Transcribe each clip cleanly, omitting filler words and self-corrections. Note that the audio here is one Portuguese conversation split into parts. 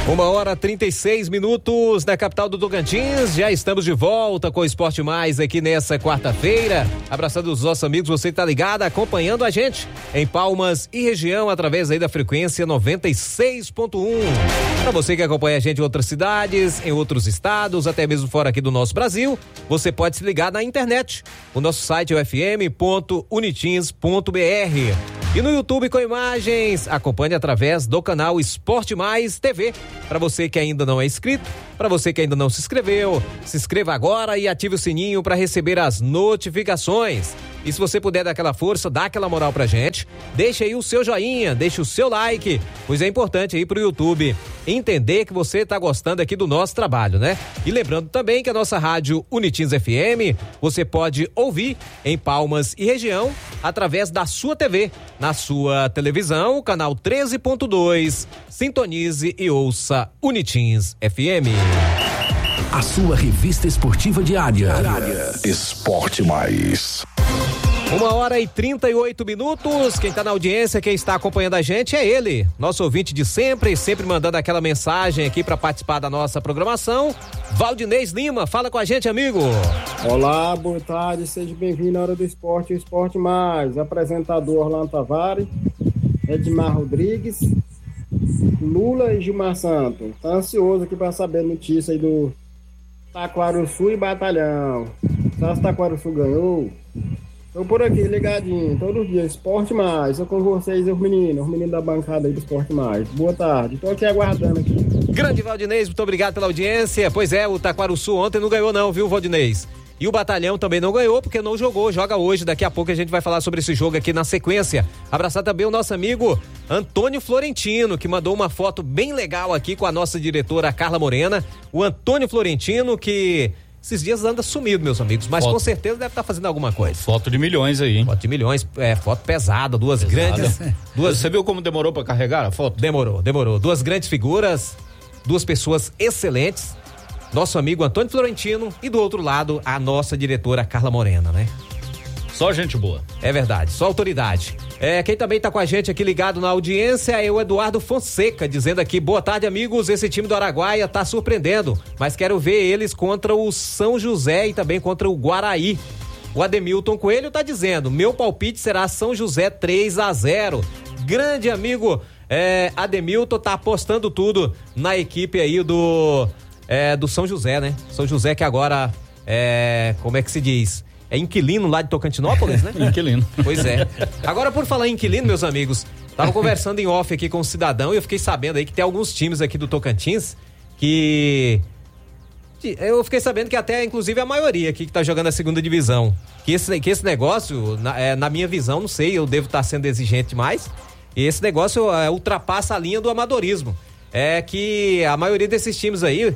1h36 na capital do Tocantins. Já estamos de volta com o Esporte Mais aqui nessa quarta-feira. Abraçando os nossos amigos, você que tá ligado, acompanhando a gente em Palmas e região através aí da frequência 96.1. Para você que acompanha a gente em outras cidades, em outros estados, até mesmo fora aqui do nosso Brasil, você pode se ligar na internet. O nosso site é fm.unitins.br. E no YouTube com imagens, acompanhe através do canal Esporte Mais TV. Para você que ainda não é inscrito, para você que ainda não se inscreveu, se inscreva agora e ative o sininho para receber as notificações. E se você puder dar aquela força, dá aquela moral pra gente, deixa aí o seu joinha, deixa o seu like, pois é importante aí pro YouTube entender que você tá gostando aqui do nosso trabalho, né? E lembrando também que a nossa rádio Unitins FM, você pode ouvir em Palmas e região através da sua TV, na sua televisão, canal 13.2, sintonize e ouça Unitins FM. A sua revista esportiva diária. Esporte Mais. 1h38. Quem tá na audiência, quem está acompanhando a gente é ele, nosso ouvinte de sempre mandando aquela mensagem aqui para participar da nossa programação. Valdinez Lima, fala com a gente, amigo. Olá, boa tarde, seja bem-vindo à Hora do Esporte, o Esporte Mais. Apresentador Orlando Tavares, Edmar Rodrigues, Lula e Gilmar Santos. Tá ansioso aqui para saber a notícia aí do Taquarussu e Batalhão. Só se Taquarussu ganhou. Tô por aqui, ligadinho, todos os dias, Esporte Mais, eu com vocês, os meninos da bancada aí do Esporte Mais. Boa tarde, tô aqui aguardando aqui. Grande Valdinez, muito obrigado pela audiência. Pois é, o Taquarussu ontem não ganhou não, viu, Valdinez? E o Batalhão também não ganhou porque não jogou, joga hoje, daqui a pouco a gente vai falar sobre esse jogo aqui na sequência. Abraçar também o nosso amigo Antônio Florentino, que mandou uma foto bem legal aqui com a nossa diretora Carla Morena. O Antônio Florentino, que esses dias anda sumido, meus amigos, mas com certeza deve estar fazendo alguma coisa. Foto de milhões aí, hein? Foto de milhões, foto pesada, duas grandes. Você viu como demorou pra carregar a foto? Demorou. Duas grandes figuras, duas pessoas excelentes. Nosso amigo Antônio Florentino e do outro lado a nossa diretora Carla Morena, né? Só gente boa. É verdade, só autoridade. Quem também tá com a gente aqui ligado na audiência é o Eduardo Fonseca, dizendo aqui: boa tarde, amigos, esse time do Araguaia tá surpreendendo, mas quero ver eles contra o São José e também contra o Guaraí. O Ademilton Coelho tá dizendo: meu palpite será São José 3-0. Grande amigo Ademilton tá apostando tudo na equipe aí do São José, né? São José que agora como é que se diz? É inquilino lá de Tocantinópolis, né? Inquilino. Pois é. Agora, por falar em inquilino, meus amigos, tava conversando em off aqui com um cidadão e eu fiquei sabendo aí que tem alguns times aqui do Tocantins que... Eu fiquei sabendo que até, inclusive, a maioria aqui que tá jogando a segunda divisão. Que esse negócio, na minha visão, não sei, eu devo estar sendo exigente demais, e esse negócio ultrapassa a linha do amadorismo. É que a maioria desses times aí,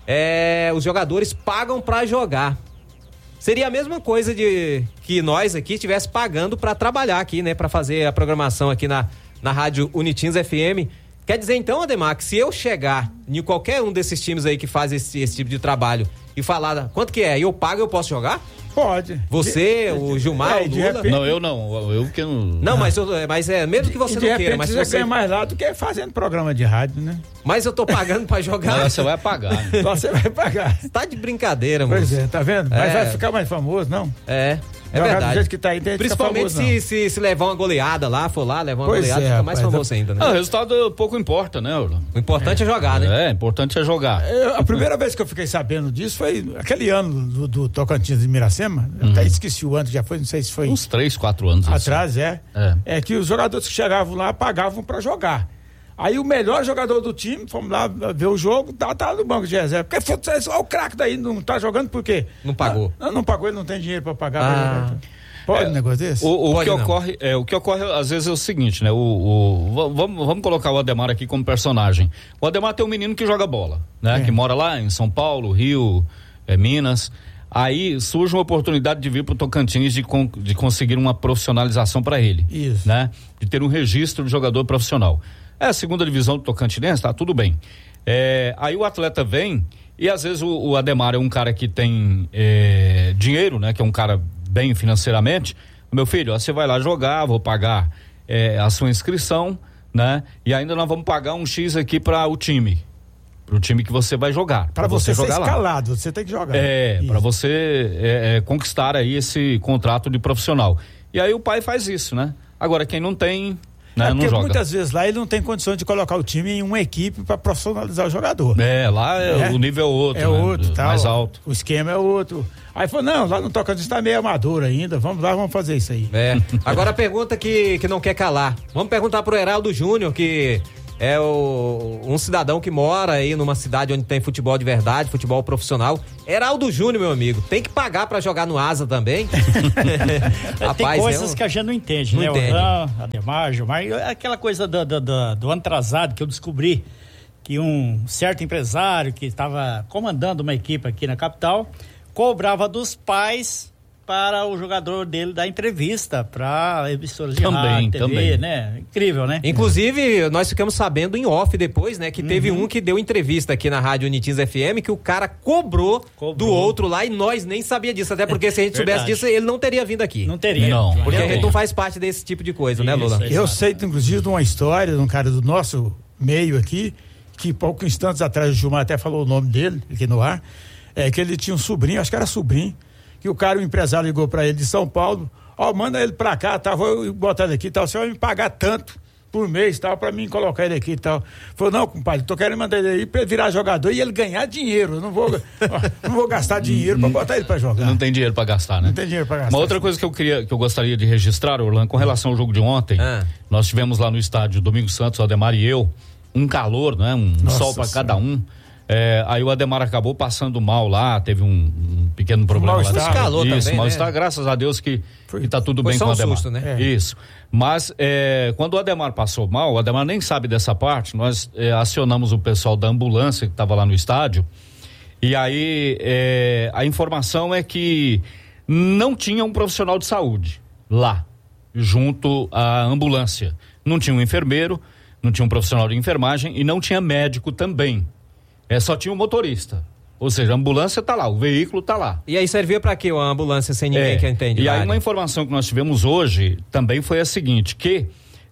os jogadores pagam pra jogar. Seria a mesma coisa de que nós aqui estivesse pagando para trabalhar aqui, né? Para fazer a programação aqui na rádio Unitins FM. Quer dizer então, Ademar, que se eu chegar em qualquer um desses times aí que faz esse tipo de trabalho e falar quanto que é, eu pago, eu posso jogar? Pode. Você, o Gilmar, o Lula? Repente... Não, eu não. Eu que não. Não, mas mesmo que você não queira, mas você ganha mais lá do que fazendo programa de rádio, né? Mas eu tô pagando pra jogar. Não, você vai pagar. Né? Você vai pagar. Tá de brincadeira, mano. Pois é, tá vendo? Mas vai ficar mais famoso, não? É verdade. Do jeito que tá aí, principalmente famoso, se levar uma goleada lá, levar uma goleada, fica mais famoso ainda, né? O resultado pouco importa, né, Orlando? O importante é jogar, né? Importante é jogar. A primeira vez que eu fiquei sabendo disso foi aquele ano do Tocantins de Miracema. Eu até esqueci o ano que já foi, não sei se foi. Uns 3, 4 anos. Atrás, É que os jogadores que chegavam lá pagavam pra jogar. Aí o melhor jogador do time, fomos lá ver o jogo, tá no banco de reserva. Porque olha o craque daí, não tá jogando por quê? Não pagou. Não pagou, ele não tem dinheiro pra pagar. Pode um negócio desse? O que ocorre às vezes é o seguinte, né? Vamos colocar o Ademar aqui como personagem. O Ademar tem um menino que joga bola, né? Que mora lá em São Paulo, Rio, Minas. Aí surge uma oportunidade de vir pro Tocantins de conseguir uma profissionalização para ele. Isso. Né? De ter um registro de jogador profissional. É a segunda divisão do Tocantinense, tá tudo bem. Aí o atleta vem e às vezes o Ademar é um cara que tem dinheiro, né? Que é um cara bem financeiramente. Meu filho, você vai lá jogar, vou pagar a sua inscrição, né? E ainda nós vamos pagar um X aqui para o time. pro time que você vai jogar. Para você ser jogar escalado, lá. você tem que jogar. Para você conquistar aí esse contrato de profissional. E aí o pai faz isso, né? Agora quem não tem, né, não porque joga. Muitas vezes lá ele não tem condições de colocar o time em uma equipe para profissionalizar o jogador. Lá o nível é outro. É outro, tá, mais alto. O esquema é outro. Aí falou, não, lá no Tocantins está meio amador ainda, vamos lá, vamos fazer isso aí. Agora a pergunta que não quer calar. Vamos perguntar pro Heraldo Júnior, que é um cidadão que mora aí numa cidade onde tem futebol de verdade, futebol profissional. Heraldo Júnior, meu amigo, tem que pagar pra jogar no Asa também? Rapaz, tem coisas que a gente não entende, né? Entende. Ademar, Gilmar, aquela coisa do ano atrasado que eu descobri que um certo empresário que estava comandando uma equipe aqui na capital cobrava dos pais para o jogador dele dar entrevista para emissoras de rádio, TV, né? Incrível, né? Inclusive, nós ficamos sabendo em off depois, né? Que teve um que deu entrevista aqui na Rádio Unitins FM, que o cara cobrou do outro lá e nós nem sabia disso. Até porque se a gente soubesse disso, ele não teria vindo aqui. Não teria. Não. Porque a gente não faz parte desse tipo de coisa, né, Lula? Eu sei, inclusive, de uma história de um cara do nosso meio aqui, que poucos instantes atrás o Gilmar até falou o nome dele aqui no ar, que ele tinha um sobrinho, acho que era sobrinho, que o empresário ligou pra ele de São Paulo, manda ele pra cá, tá, vou botar ele aqui e tal, você vai me pagar tanto por mês, tal, pra mim colocar ele aqui e tal. Falou, não, compadre, tô querendo mandar ele aí pra ele virar jogador e ele ganhar dinheiro, eu não vou gastar dinheiro pra botar ele pra jogar. Não tem dinheiro pra gastar, né? Não tem dinheiro pra gastar. Uma outra coisa que eu gostaria de registrar, Orlando, com relação ao jogo de ontem, nós tivemos lá no estádio Domingos Santos, o Ademar e eu, um calor, né? Sol pra cada um. Aí o Ademar acabou passando mal lá, teve um pequeno problema lá. Calor isso, também, mal-estar, né? Graças a Deus que tá tudo bem com o Ademar. Susto, né? Isso. Mas quando o Ademar passou mal, o Ademar nem sabe dessa parte, nós acionamos o pessoal da ambulância que estava lá no estádio, e aí a informação é que não tinha um profissional de saúde lá, junto à ambulância. Não tinha um enfermeiro, não tinha um profissional de enfermagem e não tinha médico também. Só tinha um motorista. Ou seja, a ambulância tá lá, o veículo tá lá. E aí servia pra quê uma ambulância sem ninguém que entende? E aí uma informação que nós tivemos hoje também foi a seguinte, que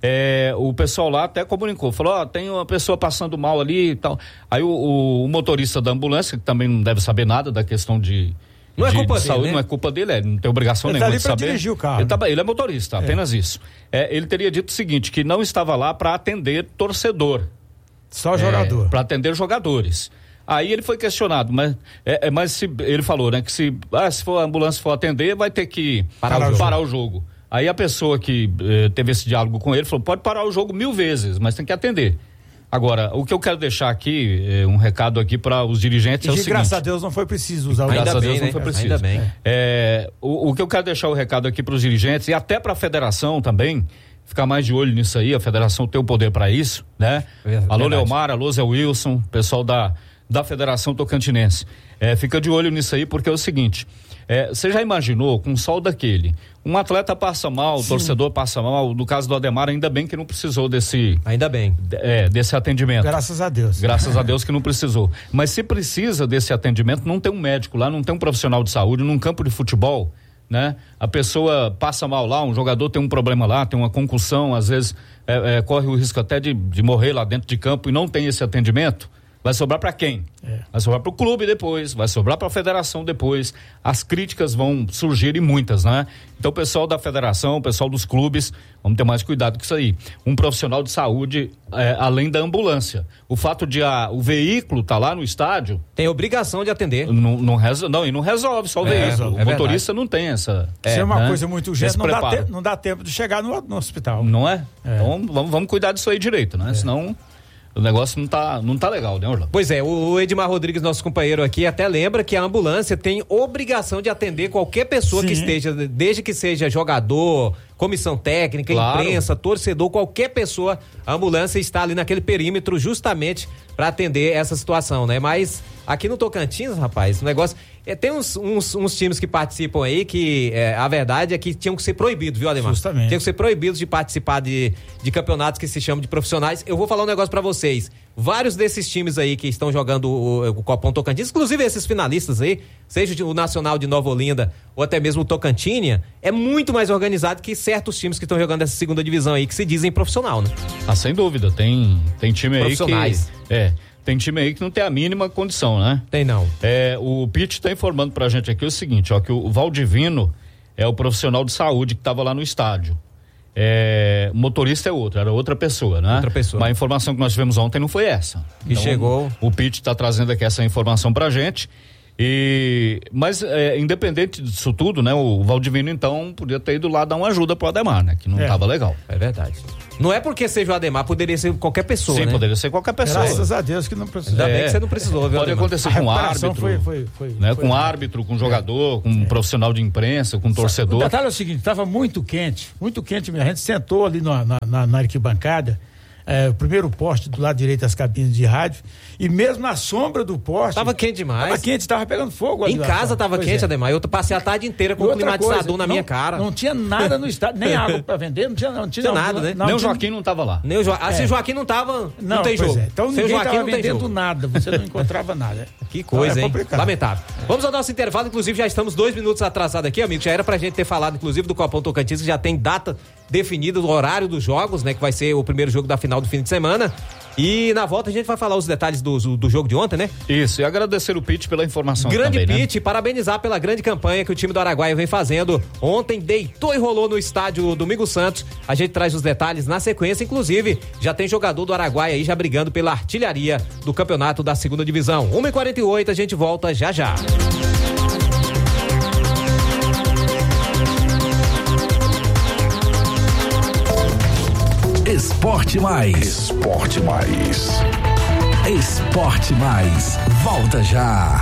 o pessoal lá até comunicou, falou, tem uma pessoa passando mal ali e tal. Aí o motorista da ambulância, que também não deve saber nada da questão de saúde, né? Não é culpa dele, não tem obrigação nenhuma de saber. Dirigir o carro. Ele é motorista, apenas isso. Ele teria dito o seguinte, que não estava lá para atender torcedor. Só jogador. Para atender jogadores. Aí ele foi questionado, mas se, ele falou, né, que se a ambulância for atender, vai ter que parar o jogo. Aí a pessoa que teve esse diálogo com ele falou, pode parar o jogo 1000 vezes, mas tem que atender. Agora, o que eu quero deixar aqui, um recado aqui para os dirigentes é o seguinte. Graças a Deus não foi preciso usar o Graças a Deus não foi preciso. Ainda bem. O que eu quero deixar o recado aqui para os dirigentes e até para a federação também, ficar mais de olho nisso aí, a federação tem o poder para isso, né? Alô, Leomar, alô, Zé Wilson, pessoal da Federação Tocantinense. Fica de olho nisso aí, porque é o seguinte, você já imaginou, com um sol daquele, um atleta passa mal, o torcedor passa mal, no caso do Ademar, ainda bem que não precisou desse atendimento. Graças a Deus. Graças a Deus que não precisou. Mas se precisa desse atendimento, não tem um médico lá, não tem um profissional de saúde, num campo de futebol, né? A pessoa passa mal lá, um jogador tem um problema lá, tem uma concussão, às vezes corre o risco até de morrer lá dentro de campo e não tem esse atendimento, vai sobrar para quem? Vai sobrar para o clube depois, vai sobrar para a federação depois. As críticas vão surgir e muitas, né? Então o pessoal da federação, o pessoal dos clubes, vamos ter mais cuidado com isso aí. Um profissional de saúde, além da ambulância. O fato de o veículo tá lá no estádio... Tem obrigação de atender. E não resolve só o veículo. O motorista não tem essa... Isso é uma coisa muito urgente, não dá tempo de chegar no hospital. Não é? Então vamos cuidar disso aí direito, né? Senão... O negócio não tá legal, né, Orlando? Pois é, o Edmar Rodrigues, nosso companheiro aqui, até lembra que a ambulância tem obrigação de atender qualquer pessoa que esteja, desde que seja jogador, comissão técnica, imprensa, torcedor, qualquer pessoa, a ambulância está ali naquele perímetro justamente para atender essa situação, né? Mas aqui no Tocantins, rapaz, o negócio... tem uns times que participam aí que a verdade é que tinham que ser proibidos, viu, Ademar? Justamente. Tinham que ser proibidos de participar de campeonatos que se chamam de profissionais. Eu vou falar um negócio pra vocês. Vários desses times aí que estão jogando o Copom Tocantins, inclusive esses finalistas aí, seja o Nacional de Nova Olinda ou até mesmo o Tocantinha, é muito mais organizado que certos times que estão jogando essa segunda divisão aí, que se dizem profissional, né? Sem dúvida. Tem time aí profissionais. que... Tem time aí que não tem a mínima condição, né? Tem não. O Pete tá informando pra gente aqui o seguinte, ó, que o Valdivino é o profissional de saúde que tava lá no estádio. O motorista é outro, era outra pessoa, né? Outra pessoa. Mas a informação que nós tivemos ontem não foi essa. E então, chegou. O Pete tá trazendo aqui essa informação pra gente. Mas independente disso tudo, né? O Valdivino então podia ter ido lá dar uma ajuda pro Ademar, né? Que não tava legal. É verdade. Não é porque seja o Ademar, poderia ser qualquer pessoa. Sim, né? poderia ser qualquer pessoa. Graças a Deus que não precisou. Ainda bem que você não precisou, viu? Pode acontecer com o árbitro. Foi com árbitro, com jogador, com um profissional de imprensa, com torcedor. O detalhe é o seguinte, estava muito quente mesmo. A gente sentou ali na arquibancada. O primeiro poste do lado direito das cabines de rádio, e mesmo na sombra do poste. Tava quente demais. Tava quente, tava pegando fogo. Em casa tava quente, Ademar. Eu passei a tarde inteira com o climatizador na minha cara. Não tinha nada no estádio, nem água pra vender, não tinha nada, né? Nem o Joaquim não tava lá. Se o Joaquim não tava, não tem jogo. Então ninguém tava vendendo nada, você não encontrava nada. Que coisa, hein? Lamentável. Vamos ao nosso intervalo, inclusive já estamos 2 minutos atrasados aqui, amigo. Já era pra gente ter falado, inclusive, do Copão Tocantins, que já tem data definida do horário dos jogos, né? Que vai ser o primeiro jogo da final do fim de semana. E na volta a gente vai falar os detalhes do jogo de ontem, né? Isso, e agradecer o Pete pela informação grande também, Pete, né? Parabenizar pela grande campanha que o time do Araguaia vem fazendo. Ontem deitou e rolou no estádio Domingos Santos. A gente traz os detalhes na sequência, inclusive já tem jogador do Araguaia aí já brigando pela artilharia do campeonato da 2ª divisão. 1h48, a gente volta já já. Esporte Mais. Volta já.